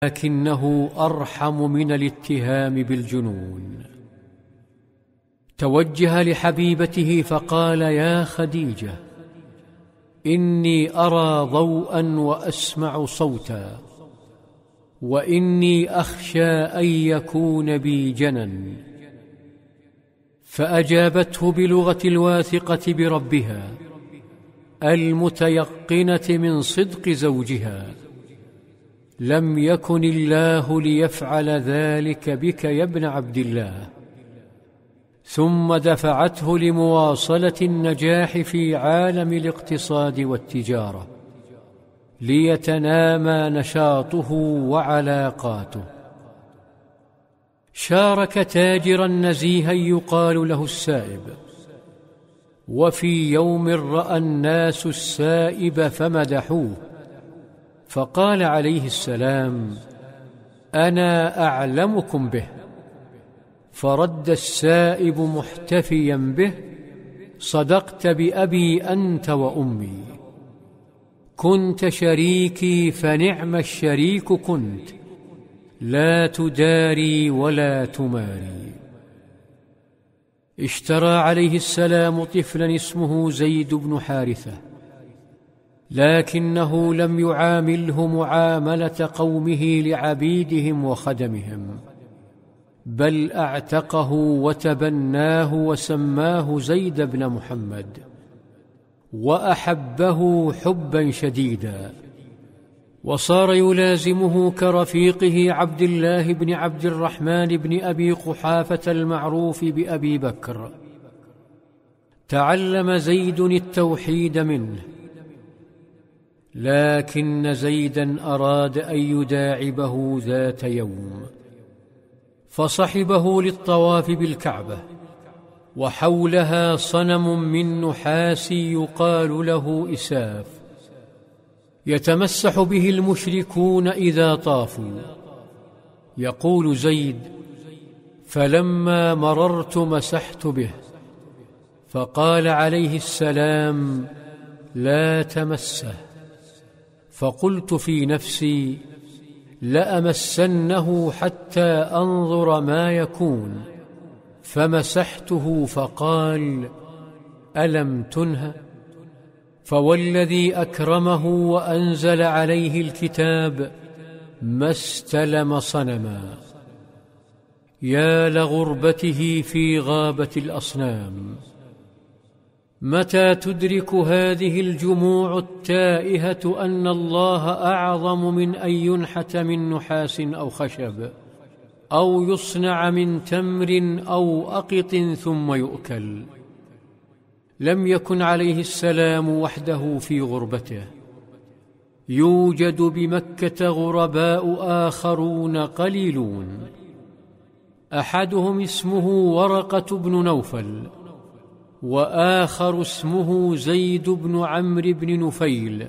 لكنه أرحم من الاتهام بالجنون. توجه لحبيبته فقال: يا خديجة، إني أرى ضوءا وأسمع صوتا، وإني أخشى أن يكون بي جنن. فأجابته بلغة الواثقة بربها المتيقنة من صدق زوجها: لم يكن الله ليفعل ذلك بك يا ابن عبد الله. ثم دفعته لمواصلة النجاح في عالم الاقتصاد والتجارة ليتنامى نشاطه وعلاقاته. شارك تاجرا نزيها يقال له السائب، وفي يوم رأى الناس السائب فمدحوه، فقال عليه السلام: أنا أعلمكم به. فرد السائب محتفيا به: صدقت بأبي أنت وأمي، كنت شريكي فنعم الشريك كنت، لا تداري ولا تماري. اشترى عليه السلام طفلا اسمه زيد بن حارثة، لكنه لم يعامله معاملة قومه لعبيدهم وخدمهم، بل أعتقه وتبناه وسماه زيد بن محمد، وأحبه حبا شديدا، وصار يلازمه كرفيقه عبد الله بن عبد الرحمن بن أبي قحافة المعروف بأبي بكر. تعلم زيد التوحيد منه، لكن زيدا أراد أن يداعبه ذات يوم، فصحبه للطواف بالكعبة، وحولها صنم من نحاس يقال له إساف، يتمسح به المشركون إذا طافوا. يقول زيد: فلما مررت مسحت به، فقال عليه السلام: لا تمسه. فقلت في نفسي: لأمسنه حتى أنظر ما يكون، فمسحته، فقال: ألم تنه؟ فوالذي أكرمه وأنزل عليه الكتاب ما استلم صنما. يا لغربته في غابة الأصنام. متى تدرك هذه الجموع التائهة أن الله أعظم من أن ينحت من نحاس أو خشب، أو يصنع من تمر أو أقط ثم يؤكل؟ لم يكن عليه السلام وحده في غربته، يوجد بمكة غرباء آخرون قليلون. أحدهم اسمه ورقة بن نوفل، وآخر اسمه زيد بن عمرو بن نفيل.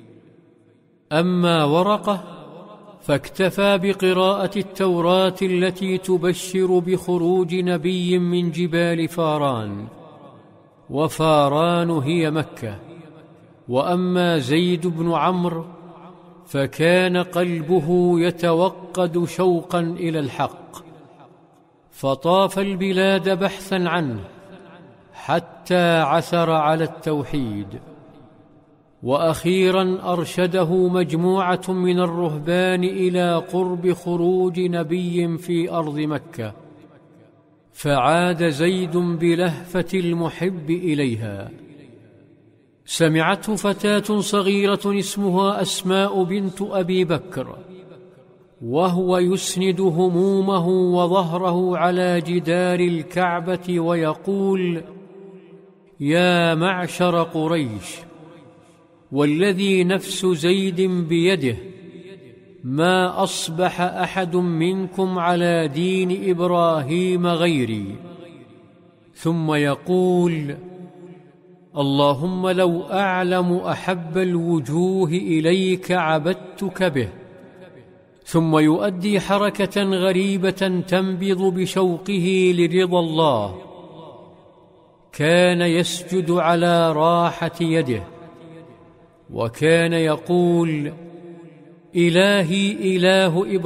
أما ورقة فاكتفى بقراءة التوراة التي تبشر بخروج نبي من جبال فاران، وفاران هي مكة. وأما زيد بن عمرو فكان قلبه يتوقد شوقا إلى الحق، فطاف البلاد بحثا عنه حتى عثر على التوحيد. وأخيرا أرشده مجموعة من الرهبان إلى قرب خروج نبي في أرض مكة، فعاد زيد بلهفة المحب إليها. سمعته فتاة صغيرة اسمها أسماء بنت أبي بكر، وهو يسند همومه وظهره على جدار الكعبة ويقول: يا معشر قريش، والذي نفس زيد بيده ما أصبح أحد منكم على دين إبراهيم غيري. ثم يقول: اللهم لو أعلم أحب الوجوه إليك عبدتك به. ثم يؤدي حركة غريبة تنبض بشوقه لرضا الله، كان يسجد على راحة يده، وكان يقول: إلهي إله إبراهيم